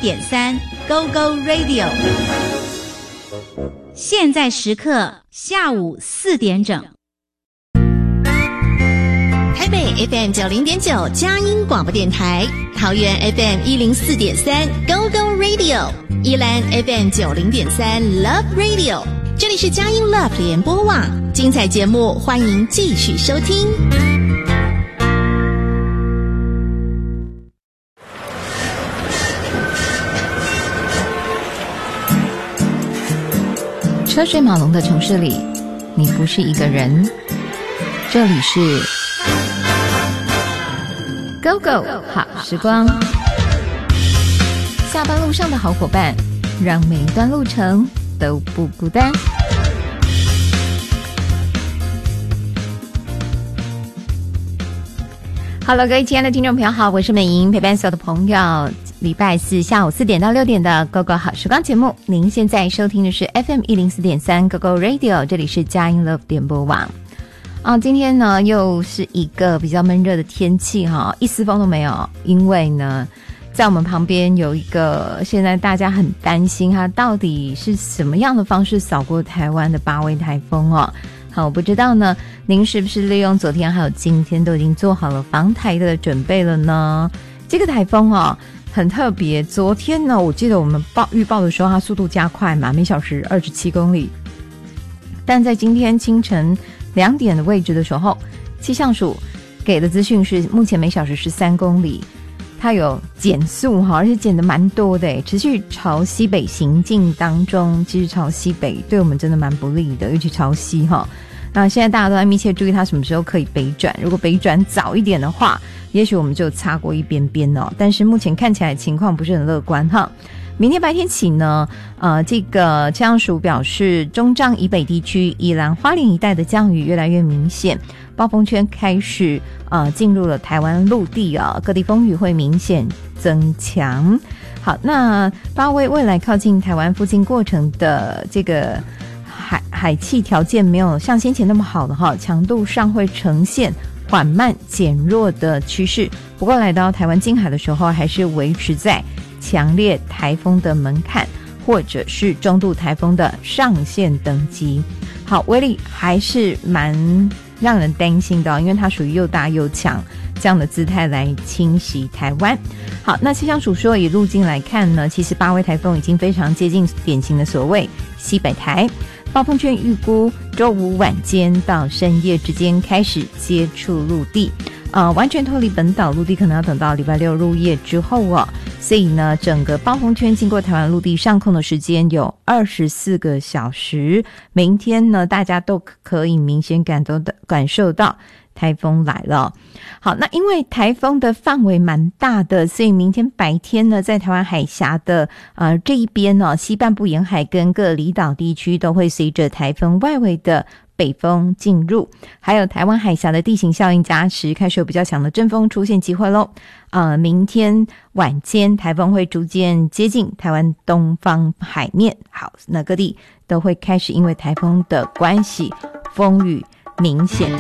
104.3 Go Go Radio。现在时刻下午4点整。 台北 FM 90.9佳音广播电台，桃园 FM 104.3 Go Go Radio， 宜兰 FM 90.3 Love Radio。这里是佳音 Love 联播网，精彩节目欢迎继续收听。 车水马龙的城市里，你不是一个人。这里是 Go Go 好时光，下班路上的好伙伴，让每一段路程都不孤单。Hello， 各位亲爱的听众朋友好，我是美莹，陪伴所有的朋友。礼拜四下午4点到6点的 Go Go 好时光节目，您现在收听的是 FM 104.3 Go Go Radio， 这里是佳音 Love 联播网。今天呢又是一个比较闷热的天气哈，一丝风都没有，因为呢在我们旁边有一个现在大家很担心它到底是什么样的方式扫过台湾的8位台风哦。好，我不知道呢您是不是利用昨天还有今天都已经做好了防台的准备了呢？这个台风很特别，昨天呢我记得我们预报的时候它速度加快嘛，每小时27公里，但在今天清晨2点的位置的时候，气象署给的资讯是目前每小时13公里，它有减速而且减得蛮多的，持续朝西北行进当中。其实朝西北对我们真的蛮不利的，尤其朝西那现在大家都在密切注意它什么时候可以北转，如果北转早一点的话，也许我们就擦过一边边但是目前看起来情况不是很乐观明天白天起呢，这个气象署表示，中彰以北地区、宜兰花莲一带的降雨越来越明显，暴风圈开始进入了台湾陆地各地风雨会明显增强。好，那8位未来靠近台湾附近过程的这个海气条件没有像先前那么好的强度上会呈现缓慢减弱的趋势，不过来到台湾近海的时候还是维持在强烈台风的门槛或者是中度台风的上限等级。好，威力还是蛮让人担心的因为它属于又大又强这样的姿态来侵袭台湾。好，那气象署说以路径来看呢，其实8位台风已经非常接近典型的所谓西北台，暴风圈预估周五晚间到深夜之间开始接触陆地，完全脱离本岛陆地可能要等到礼拜6入夜之后所以呢整个暴风圈经过台湾陆地上空的时间有24个小时，明天呢大家都可以明显感受到台风来了。好，那因为台风的范围蛮大的，所以明天白天呢在台湾海峡的这一边西半部沿海跟各离岛地区都会随着台风外围的北风进入，还有台湾海峡的地形效应加持，开始有比较强的阵风出现机会咯。明天晚间台风会逐渐接近台湾东方海面。好，那各地都会开始因为台风的关系风雨明显